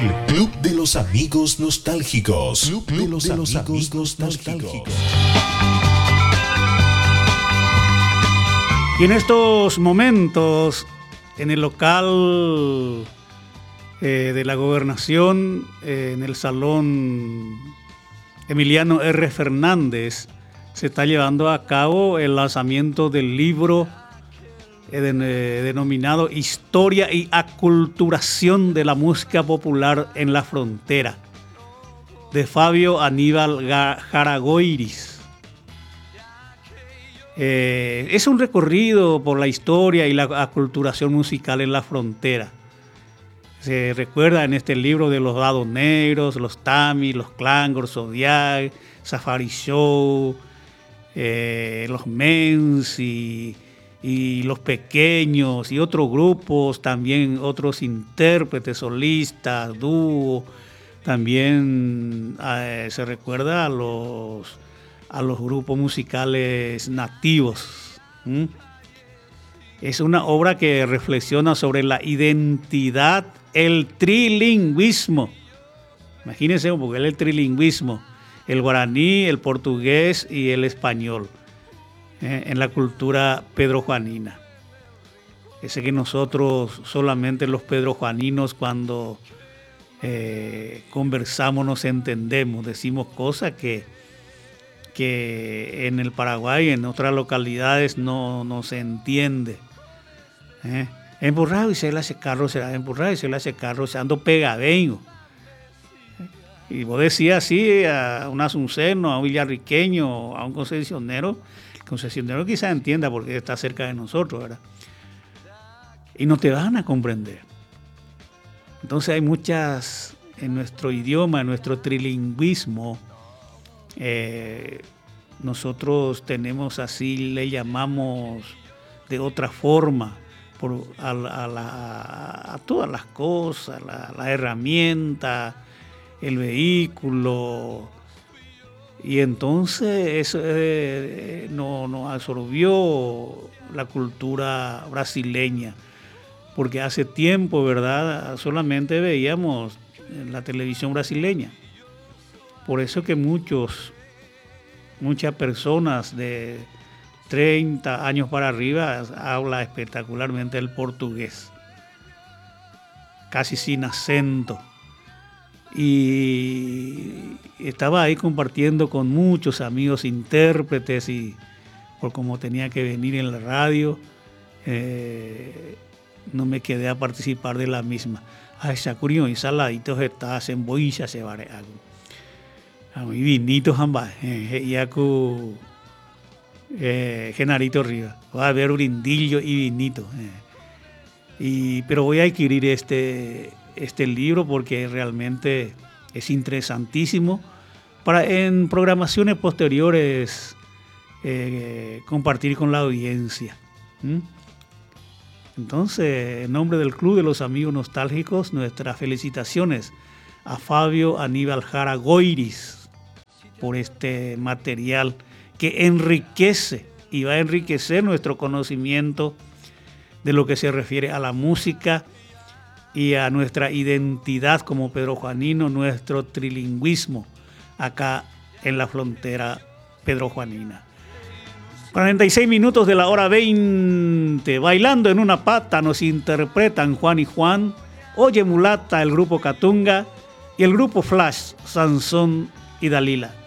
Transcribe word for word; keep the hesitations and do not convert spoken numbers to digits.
Club de los Amigos Nostálgicos. Club de los, de los amigos, amigos nostálgicos. Y en estos momentos, en el local eh, de la gobernación, eh, en el salón Emiliano R. Fernández, se está llevando a cabo el lanzamiento del libro eh, de, eh, denominado Historia y Aculturación de la Música Popular en la Frontera, de Fabio Aníbal Jara Goiris. Eh, es un recorrido por la historia y la aculturación musical en la frontera. Se recuerda en este libro de los Dados Negros, los Tamis, los Clangor, Zodiac, Safari Show, eh, los Mens y, y los Pequeños y otros grupos, también otros intérpretes, solistas, dúo. También eh, se recuerda a los a los grupos musicales nativos. ¿Mm? Es una obra que reflexiona sobre la identidad, el trilingüismo. Imagínense, porque es el trilingüismo, el guaraní, el portugués y el español, eh, en la cultura pedrojuanina. Ese que nosotros, solamente los pedrojuaninos, cuando eh, conversamos nos entendemos, decimos cosas que que en el Paraguay, en otras localidades no, no se entiende. ¿Eh? Emburrado y se le hace carro, será emburrado y se le hace carro, se ando pegadeño. Y vos decías así a un asunceno, a un villarriqueño, a un concesionero, el concesionero quizás entienda porque está cerca de nosotros, ¿verdad? Y no te van a comprender. Entonces hay muchas, en nuestro idioma, en nuestro trilingüismo, Eh, nosotros tenemos, así le llamamos de otra forma, por, a, a, la, a todas las cosas, la, la herramienta, el vehículo, y entonces eso eh, nos no absorbió la cultura brasileña, porque hace tiempo, ¿verdad?, solamente veíamos la televisión brasileña. Por eso que muchos, muchas personas de treinta años para arriba hablan espectacularmente el portugués, casi sin acento. Y estaba ahí compartiendo con muchos amigos intérpretes y por como tenía que venir en la radio, eh, no me quedé a participar de la misma. Ay, Sacurio y saladitos estás en boilla se va algo. Y vinito jamba, y acu Genarito Riva, va a haber brindillo y vinito. Eh. Y, pero voy a adquirir este, este libro porque realmente es interesantísimo para en programaciones posteriores eh, compartir con la audiencia. ¿Mm? Entonces, en nombre del Club de los Amigos Nostálgicos, nuestras felicitaciones a Fabio Aníbal Jara Goiris por este material que enriquece y va a enriquecer nuestro conocimiento de lo que se refiere a la música y a nuestra identidad como pedrojuanino, nuestro trilingüismo acá en la frontera pedrojuanina. cuarenta y seis minutos de la hora veinte, bailando en una pata nos interpretan Juan y Juan, Oye Mulata, el grupo Catunga y el grupo Flash, Sansón y Dalila.